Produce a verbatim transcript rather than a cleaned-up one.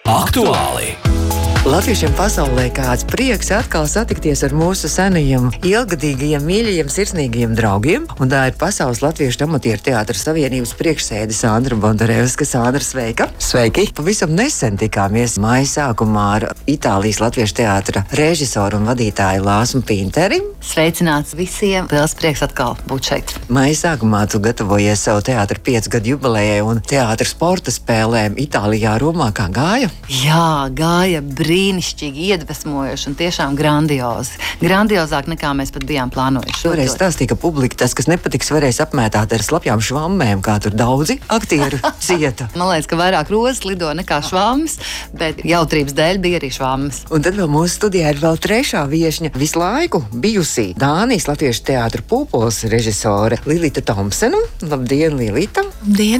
Aktuāli! Latviešiem pasaulē kāds prieks atkal satikties ar mūsu senajiem, ilgadīgajiem, mīļajiem, sirsnīgajiem draugiem. Un tā ir Pasaules Latviešu amatieru teātra savienības priekšsēde Sandra Bondarevska. Sandra, sveika! Sveiki! Pavisam nesen tikāmies māja sākumā ar Itālijas Latviešu teātra režisoru un vadītāju Lāsmu Pinteri. Sveicināts visiem! Liels prieks atkal būt šeit. Māja sākumā tu gatavojies savu teātra piecu gadu jubilejai un teātra sporta spēlēm Itālijā, Romā. Kā gāja? Jā, gāja brīnišķīgi, iedvesmojoši un tiešām grandiozi. Grandiozāk nekā mēs pat bijām plānojuši. Toreiz stāstīja, ka publika tas, kas nepatiks, varēs apmētāt ar slapjām švammēm, kā tur daudzi aktieri cieta. Man liekas, ka vairāk rozes lido nekā švammas, bet jautrības dēļ bija arī švammas. Un tad vēl mūsu studijā ir vēl trešā viešņa, visu laiku bijusī Dānijas Latviešu teātra pūpoles režisore Lilita Tomsena. Labdien, Lilita! Labdien!